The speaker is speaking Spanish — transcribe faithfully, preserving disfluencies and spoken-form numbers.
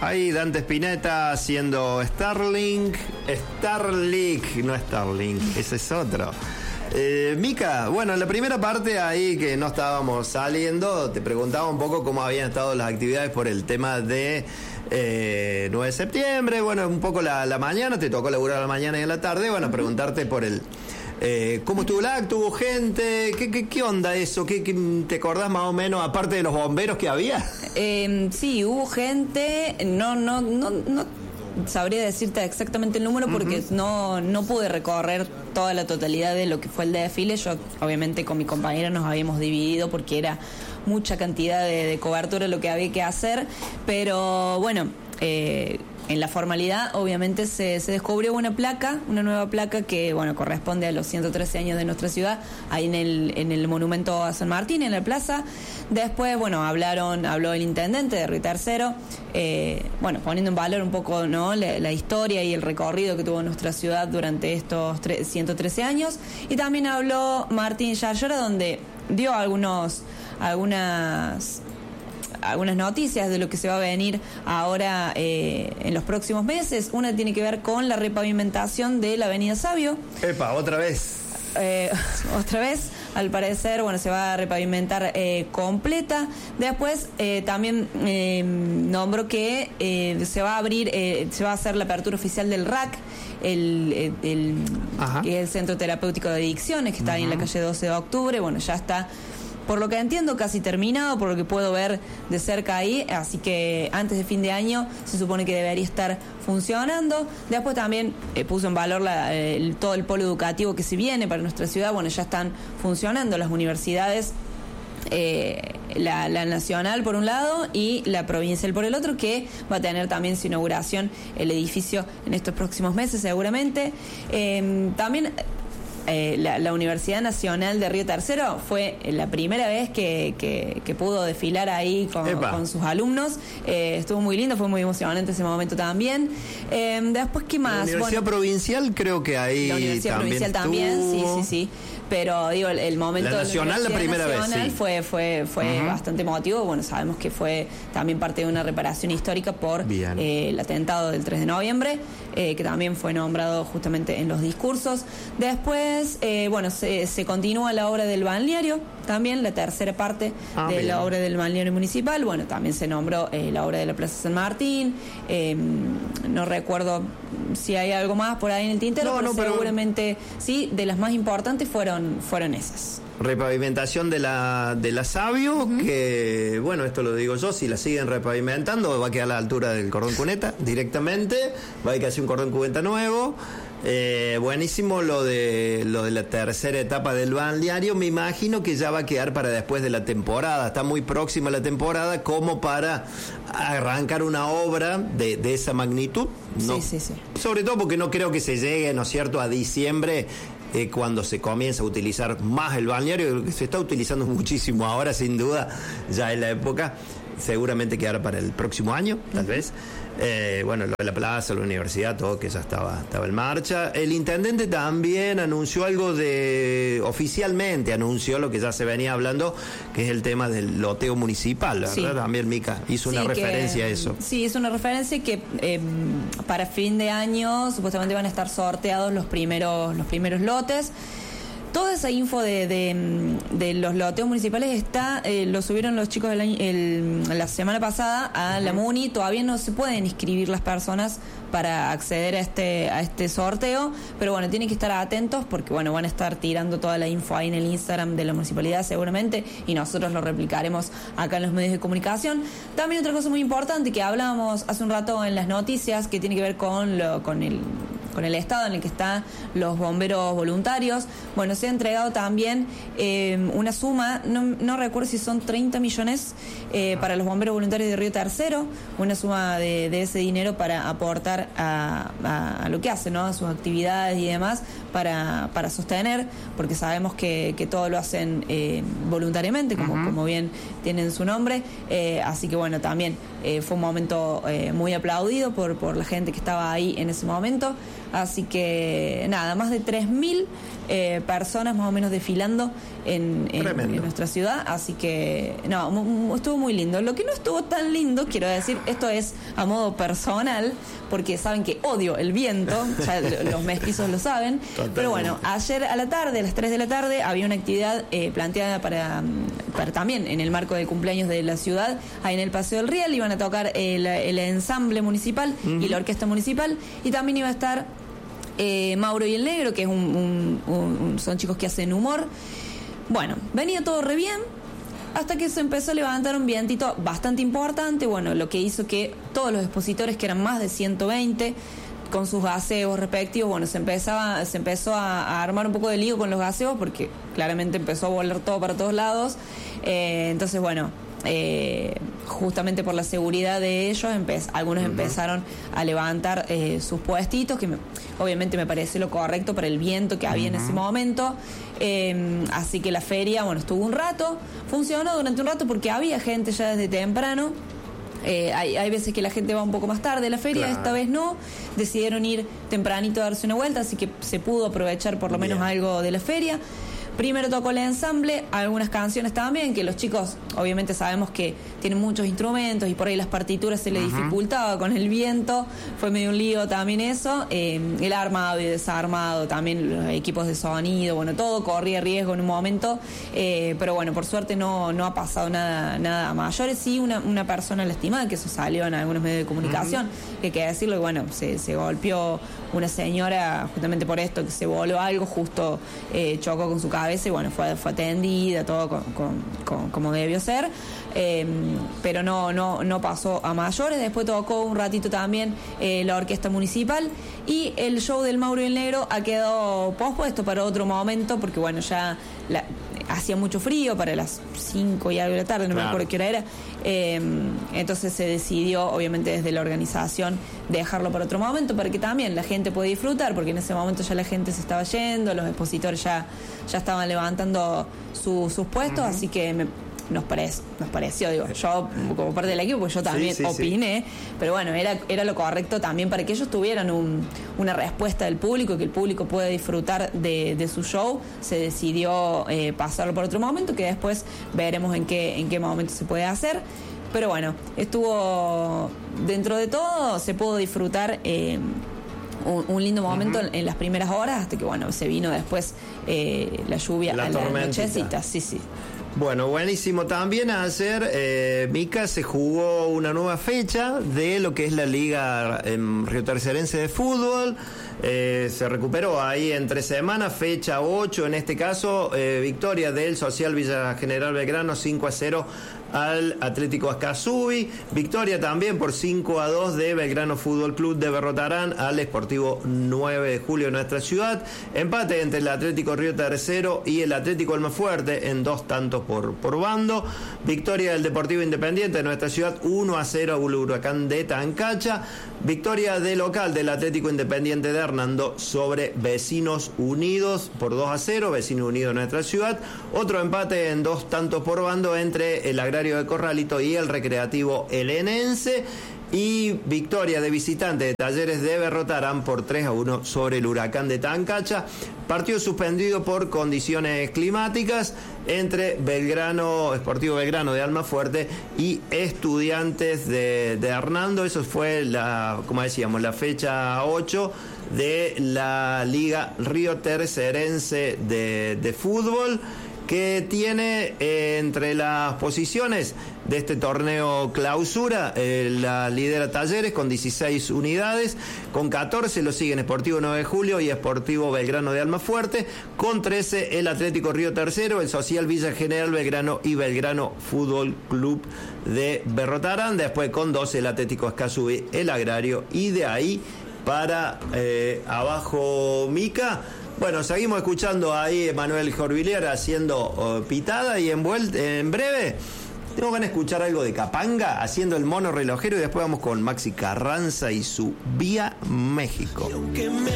Ahí Dante Spinetta haciendo Starlink. Starlink, no Starlink, ese es otro. Eh, Mica, bueno, en la primera parte ahí que no estábamos saliendo, te preguntaba un poco cómo habían estado las actividades por el tema de eh, nueve de septiembre, bueno, un poco la, la mañana, te tocó laburar a la mañana y a la tarde, bueno, preguntarte por el... Eh, ¿Cómo estuvo el acto? ¿Hubo gente? ¿Qué, qué, qué onda eso? ¿Qué, qué, ¿Te acordás más o menos, aparte de los bomberos que había? Eh, sí, hubo gente, no, no, no, no sabría decirte exactamente el número porque uh-huh. no, no pude recorrer toda la totalidad de lo que fue el desfile. Yo, obviamente, con mi compañera nos habíamos dividido porque era mucha cantidad de, de cobertura lo que había que hacer, pero bueno, eh, en la formalidad, obviamente, se, se descubrió una placa, una nueva placa que, bueno, corresponde a los ciento trece años de nuestra ciudad, ahí en el, en el monumento a San Martín, en la plaza. Después, bueno, hablaron, habló el intendente de Río Tercero, eh, bueno, poniendo en valor un poco, ¿no?, la, la historia y el recorrido que tuvo nuestra ciudad durante estos tre- ciento trece años. Y también habló Martín Yarlora, donde dio algunos, algunas... algunas noticias de lo que se va a venir ahora eh, en los próximos meses. Una tiene que ver con la repavimentación de la avenida Sabio. Epa, otra vez. Eh, otra vez, al parecer, bueno, se va a repavimentar eh, completa. Después eh, también eh, nombró que eh, se va a abrir, eh, se va a hacer la apertura oficial del R A C, el, el, el, que es el Centro Terapéutico de Adicciones, que está uh-huh. ahí en la calle doce de octubre. Bueno, ya está, por lo que entiendo, casi terminado, por lo que puedo ver de cerca ahí, así que antes de fin de año se supone que debería estar funcionando. Después también eh, puso en valor la, el, todo el polo educativo que se viene para nuestra ciudad. Bueno, ya están funcionando las universidades, eh, la, la nacional por un lado y la provincial por el otro, que va a tener también su inauguración el edificio en estos próximos meses seguramente. Eh, también... Eh, la, la Universidad Nacional de Río Tercero fue la primera vez que, que, que pudo desfilar ahí con, con sus alumnos. Eh, estuvo muy lindo, fue muy emocionante ese momento también. Eh, después, ¿qué más? La Universidad bueno, Provincial creo que ahí la Universidad también Provincial también, sí, sí, sí. Pero digo, el, el momento la nacional, de la, la primera nacional vez, sí. fue fue fue uh-huh. bastante emotivo. Bueno, sabemos que fue también parte de una reparación histórica por eh, el atentado del tres de noviembre, eh, que también fue nombrado justamente en los discursos. Después, eh, bueno, se, se continúa la obra del balneario, también la tercera parte ah, de bien. la obra del balneario municipal. Bueno, también se nombró eh, la obra de la Plaza San Martín. Eh, no recuerdo si hay algo más por ahí en el tintero, no, pero, no, pero seguramente sí, de las más importantes fueron fueron esas. Repavimentación de la de la Sabio, uh-huh. que bueno, esto lo digo yo, si la siguen repavimentando va a quedar a la altura del cordón cuneta directamente, va a haber que hacer un cordón cuneta nuevo. Eh, buenísimo lo de lo de la tercera etapa del balneario. Me imagino que ya va a quedar para después de la temporada, está muy próxima la temporada como para arrancar una obra de, de esa magnitud, ¿no? Sí, sí, sí. Sobre todo porque no creo que se llegue, ¿no es cierto?, a diciembre, eh, cuando se comienza a utilizar más el balneario, que se está utilizando muchísimo ahora, sin duda, ya en la época. Seguramente quedará para el próximo año, tal vez. Eh, bueno, lo de la plaza, la universidad, todo que ya estaba, estaba en marcha. El intendente también anunció algo de, oficialmente anunció lo que ya se venía hablando, que es el tema del loteo municipal, ¿verdad? Sí. También Mica hizo sí, una referencia que, a eso. Sí, hizo una referencia que eh, para fin de año supuestamente van a estar sorteados los primeros, los primeros lotes. Toda esa info de, de, de los loteos municipales está, eh, lo subieron los chicos el año, el, la semana pasada a uh-huh. la MUNI. Todavía no se pueden inscribir las personas para acceder a este a este sorteo, pero bueno, tienen que estar atentos porque bueno, van a estar tirando toda la info ahí en el Instagram de la municipalidad seguramente, y nosotros lo replicaremos acá en los medios de comunicación. También otra cosa muy importante que hablábamos hace un rato en las noticias, que tiene que ver con lo, con el con el estado en el que están los bomberos voluntarios. Bueno, se ha entregado también eh, una suma, no, no recuerdo si son treinta millones eh, para los bomberos voluntarios de Río Tercero, una suma de, de ese dinero para aportar a, a, a lo que hacen, ¿no?, a sus actividades y demás, para, para sostener, porque sabemos que, que todo lo hacen eh, voluntariamente, como, uh-huh. como bien tienen su nombre, eh, así que bueno, también eh, fue un momento eh, muy aplaudido por, por la gente que estaba ahí en ese momento. Así que nada, más de tres mil eh, personas más o menos desfilando en, en, en nuestra ciudad. Así que no, m- estuvo muy lindo. Lo que no estuvo tan lindo, quiero decir, esto es a modo personal, porque saben que odio el viento, ya los mestizos lo saben. Totalmente. Pero bueno, ayer a la tarde, a las tres de la tarde, había una actividad eh, planteada para, para también en el marco del cumpleaños de la ciudad, ahí en el Paseo del Riel. Iban a tocar el, el ensamble municipal uh-huh. y la orquesta municipal, y también iba a estar eh, Mauro y el Negro, que es un, un, un, son chicos que hacen humor. Bueno, venía todo re bien, hasta que se empezó a levantar un vientito bastante importante, bueno, lo que hizo que todos los expositores, que eran más de ciento veinte, con sus gaseos respectivos, bueno, se empezaba, se empezó a, a armar un poco de lío con los gaseos, porque claramente empezó a volar todo para todos lados. Eh, entonces, bueno, eh, justamente por la seguridad de ellos, empe- algunos uh-huh. empezaron a levantar eh, sus puestitos, que me, obviamente me parece lo correcto para el viento que había uh-huh. en ese momento. Eh, así que la feria, bueno, estuvo un rato, funcionó durante un rato porque había gente ya desde temprano. Eh, hay, hay veces que la gente va un poco más tarde a la feria, claro. Esta vez no, decidieron ir tempranito a darse una vuelta, así que se pudo aprovechar por lo menos Bien. algo de la feria. Primero tocó el ensamble, algunas canciones también, que los chicos obviamente sabemos que tienen muchos instrumentos y por ahí las partituras se les uh-huh. dificultaba con el viento, fue medio un lío también eso, eh, el armado y desarmado, también los equipos de sonido, bueno, todo corría riesgo en un momento, eh, pero bueno, por suerte no, no ha pasado nada, nada a mayores. Sí, una, una persona lastimada, que eso salió en algunos medios de comunicación, uh-huh. que hay que decirlo, y bueno, se, se golpeó una señora justamente por esto, que se voló algo, justo eh, chocó con su cabeza y bueno, fue, fue atendida, todo con, con, con, como debió ser, eh, pero no, no, no pasó a mayores. Después tocó un ratito también eh, la orquesta municipal, y el show del Mauro y el Negro ha quedado pospuesto para otro momento, porque bueno, ya la, hacía mucho frío, para las cinco y algo de la tarde, no claro. me acuerdo qué hora era, eh, entonces se decidió obviamente desde la organización dejarlo para otro momento, para que también la gente pueda disfrutar, porque en ese momento ya la gente se estaba yendo, los expositores ya, ya estaban levantando su, sus puestos, uh-huh. así que me, nos, parece, nos pareció, digo, yo como parte del equipo, pues yo también sí, sí, opiné, sí. pero bueno, era, era lo correcto también para que ellos tuvieran un, una respuesta del público, que el público pueda disfrutar de, de su show. Se decidió eh, pasarlo por otro momento, que después veremos en qué, en qué momento se puede hacer. Pero bueno, estuvo, dentro de todo, se pudo disfrutar eh, un, un lindo momento uh-huh. en, en las primeras horas, hasta que bueno, se vino después eh, la lluvia la a la nochecita. Sí, sí. Bueno, buenísimo. También ayer, eh, Mica, se jugó una nueva fecha de lo que es la Liga eh, Riotercerense de Fútbol. Eh, se recuperó ahí entre semanas, fecha ocho en este caso, eh, victoria del Social Villa General Belgrano cinco a cero al Atlético Ascasubi, victoria también por cinco a dos de Belgrano Fútbol Club de Berrotarán al Sportivo nueve de julio de nuestra ciudad, empate entre el Atlético Río Tercero y el Atlético Almafuerte en dos tantos por, por bando, victoria del Deportivo Independiente de nuestra ciudad uno a cero al Huracán de Tancacha, victoria de local del Atlético Independiente de Hernando sobre Vecinos Unidos por dos a cero, Vecinos Unidos de nuestra ciudad, otro empate en dos tantos por bando entre el Agrario de Corralito y el Recreativo Helenense, y victoria de visitante de Talleres de Berrotarán por tres a uno sobre el Huracán de Tancacha. Partido suspendido por condiciones climáticas entre Belgrano, Sportivo Belgrano de Almafuerte y Estudiantes de, de Hernando. Eso fue la, como decíamos, la fecha ocho de la Liga Riotercerense de, de Fútbol, que tiene eh, entre las posiciones de este torneo clausura, eh, la lidera Talleres con dieciséis unidades, con catorce lo siguen Sportivo nueve de julio y Sportivo Belgrano de Almafuerte, con trece el Atlético Río Tercero, el Social Villa General Belgrano y Belgrano Fútbol Club de Berrotarán, después con doce el Atlético Ascasubi, el Agrario, y de ahí para eh, abajo, Mica. Bueno, seguimos escuchando ahí a Manuel Jorvillier haciendo uh, pitada, y en, vuel- en breve tengo ganas de escuchar algo de Capanga haciendo el mono relojero, y después vamos con Maxi Carranza y su Vía México.